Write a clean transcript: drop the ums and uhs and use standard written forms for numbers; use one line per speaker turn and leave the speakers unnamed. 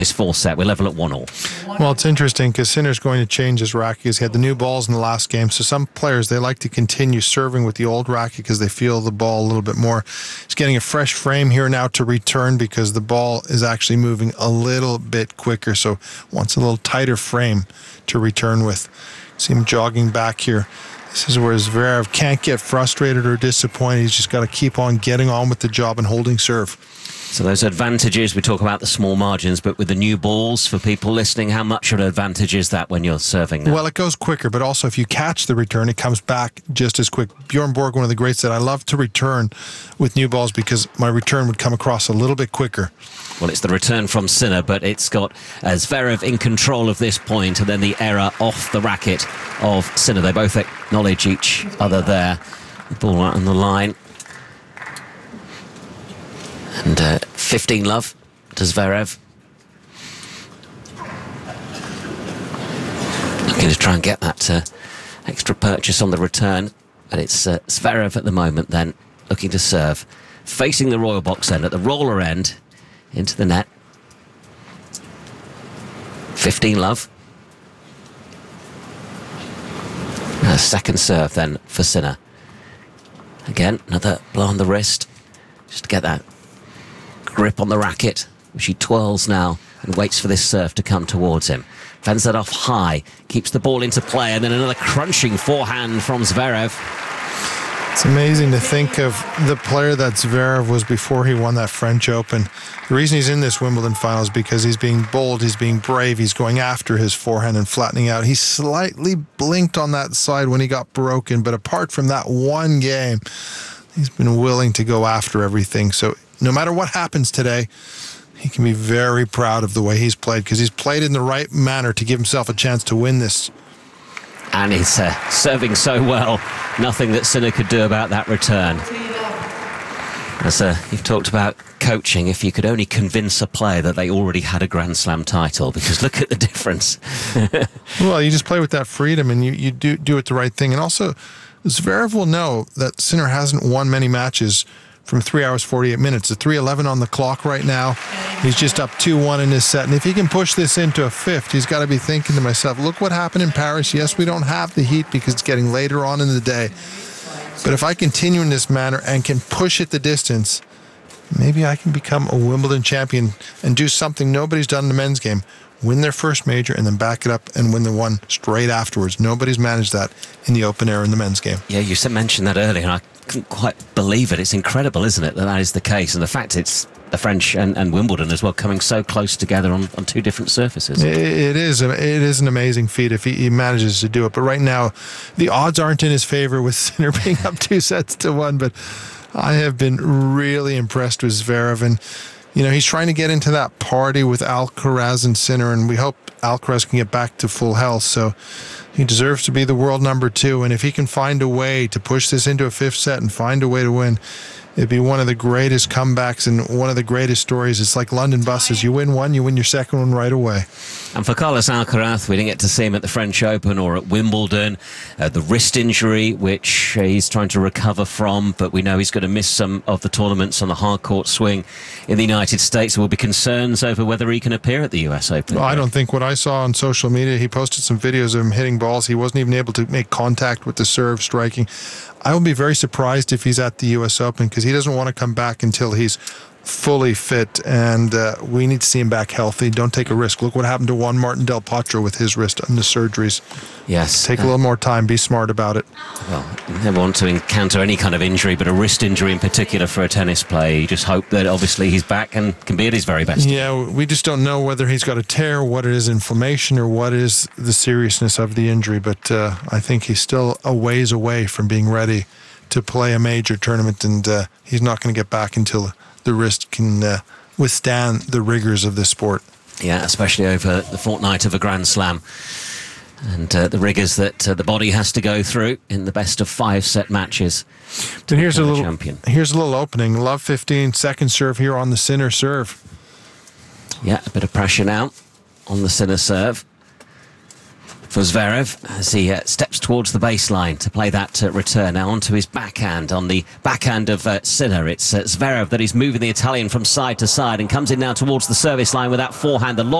this fourth set. We're level at 1-1.
Well, it's interesting because Sinner's going to change his racket. He's had the new balls in the last game. So some players, they like to continue serving with the old racket because they feel the ball a little bit more. He's getting a fresh frame here now to return because the ball is actually moving a little bit quicker. So wants a little tighter frame to return with. See him jogging back here. This is where Zverev can't get frustrated or disappointed. He's just got to keep on getting on with the job and holding serve.
So those advantages, we talk about the small margins, but with the new balls, for people listening, how much of an advantage is that when you're serving now?
Well, it goes quicker, but also if you catch the return, it comes back just as quick. Bjorn Borg, one of the greats, said, I love to return with new balls because my return would come across a little bit quicker.
Well, it's the return from Sinner, but it's got Zverev in control of this point, and then the error off the racket of Sinner. They both acknowledge each other there. The ball out on the line. And 15 love to Zverev. Looking to try and get that extra purchase on the return. But it's Zverev at the moment then, looking to serve. Facing the Royal Box end at the roller end into the net. 15 love. A second serve then for Sinner. Again, another blow on the wrist. Just to get that grip on the racket, which he twirls now and waits for this serve to come towards him. Fends that off high, keeps the ball into play, and then another crunching forehand from Zverev.
It's amazing to think of the player that Zverev was before he won that French Open. The reason he's in this Wimbledon final is because he's being bold, he's being brave, he's going after his forehand and flattening out. He slightly blinked on that side when he got broken, but apart from that one game, he's been willing to go after everything. So no matter what happens today, he can be very proud of the way he's played because he's played in the right manner to give himself a chance to win this.
And he's serving so well. Nothing that Sinner could do about that return. As you've talked about coaching, if you could only convince a player that they already had a Grand Slam title, because look at the difference.
Well, you just play with that freedom and you do it the right thing. And also, Zverev will know that Sinner hasn't won many matches from 3 hours, 48 minutes. The 3:11 on the clock right now. He's just up 2-1 in his set. And if he can push this into a fifth, he's got to be thinking to himself, look what happened in Paris. Yes, we don't have the heat because it's getting later on in the day. But if I continue in this manner and can push it the distance, maybe I can become a Wimbledon champion and do something nobody's done in the men's game. Win their first major and then back it up and win the one straight afterwards. Nobody's managed that in the open air in the men's game.
Yeah, you mentioned that earlier, and I couldn't quite believe it. It's incredible, isn't it, that is the case? And the fact it's the French and Wimbledon as well coming so close together on two different surfaces.
It is an amazing feat if he manages to do it. But right now, the odds aren't in his favor with Sinner being up 2-1. But I have been really impressed with Zverev. And you know, he's trying to get into that party with Alcaraz and Sinner, and we hope Alcaraz can get back to full health. So he deserves to be the world number 2. And if he can find a way to push this into a fifth set and find a way to win, it'd be one of the greatest comebacks and one of the greatest stories. It's like London buses. You win one, you win your second one right away.
And for Carlos Alcaraz, we didn't get to see him at the French Open or at Wimbledon. The wrist injury, which he's trying to recover from, but we know he's going to miss some of the tournaments on the hard court swing in the United States. There will be concerns over whether he can appear at the US Open.
Well, I don't think what I saw on social media, he posted some videos of him hitting balls. He wasn't even able to make contact with the serve striking. I would be very surprised if he's at the US Open because he doesn't want to come back until he's fully fit, and we need to see him back healthy. Don't take a risk. Look what happened to Juan Martin Del Potro with his wrist and the surgeries.
Yes.
Take a little more time. Be smart about it.
Well, you never want to encounter any kind of injury, but a wrist injury in particular for a tennis player. You just hope that obviously he's back and can be at his very best.
Yeah, we just don't know whether he's got a tear, what it is, inflammation, or what is the seriousness of the injury. But I think he's still a ways away from being ready to play a major tournament, and he's not going to get back until the wrist can withstand the rigors of this sport.
Yeah, especially over the fortnight of a Grand Slam. And the rigors that the body has to go through in the best of 5-set matches.
And here's a little opening. Love 15, second serve here on the Sinner serve.
Yeah, a bit of pressure now on the Sinner serve. for Zverev as he steps towards the baseline to play that return. Now onto his backhand, on the backhand of Sinner. It's Zverev that is moving the Italian from side to side and comes in now towards the service line with that forehand. The